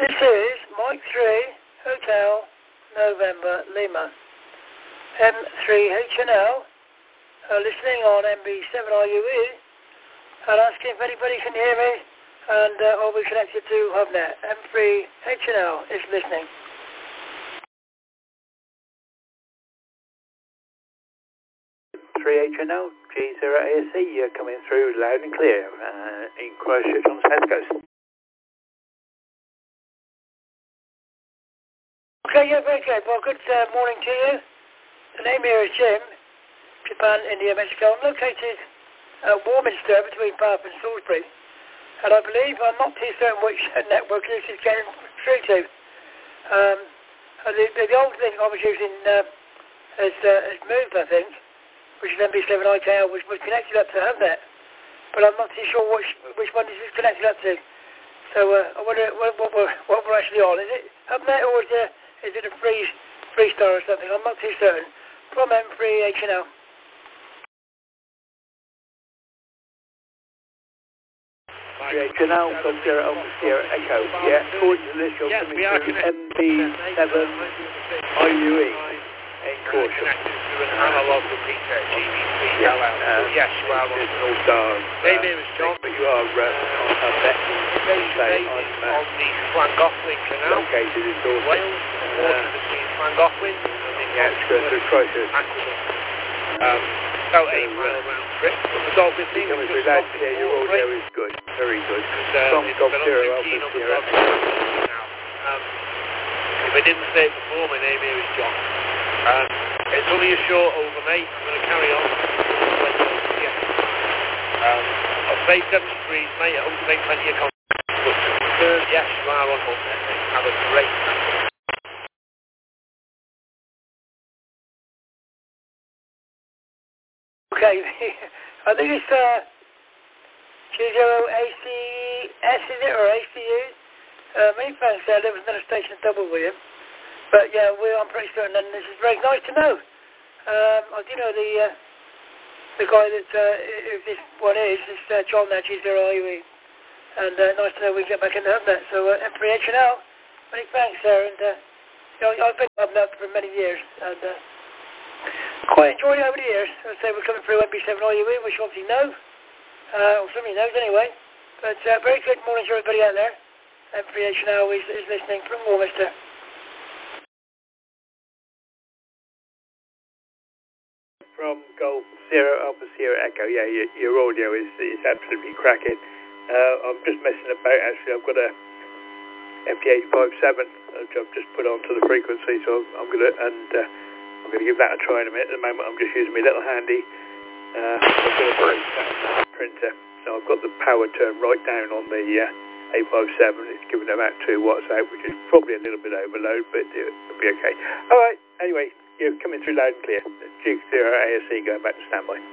This is Mike 3, Hotel, November, Lima. M3HNL, listening on MB7RUE, and asking if anybody can hear me, and are we connected to HubNet. M3HNL is listening. HNL, G0ASC, you're coming through loud and clear in Christchurch on the South Coast. Okay, yeah, very good. Well, good morning to you. The name here is Jim, Japan, India, Mexico. I'm located at Warminster between Bath and Salisbury, and I believe, I'm not too certain which network this is getting through to. The old thing I was using has moved, I think, which is MB7IKL, was connected up to HubNet, but I'm not too sure which one this is connected up to. So I wonder what we're actually on. Is it HubNet or is it a Freestar or something? I'm not too certain. From M3HNL. HNL, from Sierra Alpha Sierra Echo. Yeah, according to this, you're coming through MB7IUE in Caution. Analog repeater, GBC, yes, you are on All-Star. Name here is John. But you are on HubNet. On the Llangollen Canal. Located in Dorset. Wales, water between Llangollen and the through Christchurch. About 8 mile round trip. The dog with me. Coming through that, yeah, your audio is good. Very good. From Golf Zero Alpha Sierra. If I didn't say it before, my name here is John. It's only a short over, mate. I'm going to carry on. I'll say 7 degrees, mate. I hope to make plenty of contact. But to confirm, yes, you are on HubNet, mate. Have a great night. Okay, I think it's G0ACS, is it, or ACU? Many thanks there. There was another station double with him. But yeah, I'm pretty certain, and this is very nice to know. I do know the guy that who this one is John there, G0IUE. And nice to know we can get back into HubNet. So M3HNL, many thanks there. And I've been HubNet for many years, and quite enjoyed it over the years. As I say, we're coming through MB7IUE, which you obviously know, or somebody knows anyway. But very good morning to everybody out there. M3HNL is listening from Warminster. From Golf Zero Alpha Sierra Echo, yeah, your audio is absolutely cracking. I'm just messing about, actually. I've got a MT857, which I've just put onto the frequency, so I'm going to give that a try in a minute. At the moment, I'm just using my little handy printer, so I've got the power turned right down on the 857. It's giving about 2 watts out, which is probably a little bit overload, but it'll be okay. All right, anyway. You're coming through loud and clear. G0ASC going back to standby.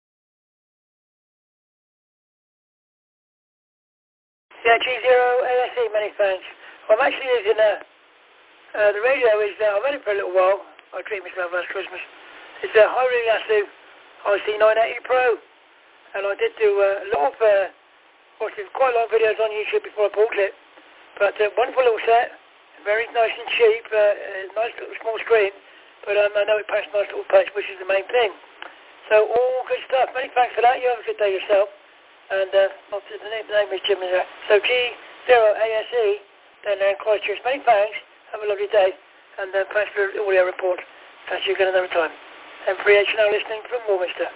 Yeah, G0ASC, many thanks. I'm actually using the radio is I've had it for a little while. I treat myself last Christmas. It's a Hiru Yasu IC980 Pro, and I did do a lot of watching quite a lot of videos on YouTube before I bought it. But wonderful little set, very nice and cheap, nice little small screen. But I know it passed a nice little patch, which is the main thing. So all good stuff. Many thanks for that. You have a good day yourself. And the name is Jim. So G0ASE down there in Christchurch. Many thanks. Have a lovely day. And thanks for the audio report. Catch you again another time. M3HNL listening from Warminster.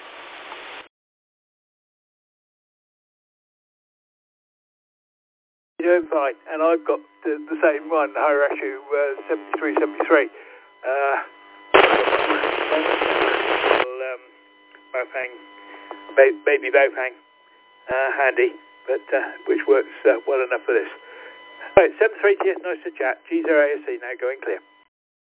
You're doing fine. And I've got the same one, Hirashu 7373. Baby Baopang, handy, but which works well enough for this. Right, 730, nice to chat. G0ASC now going clear.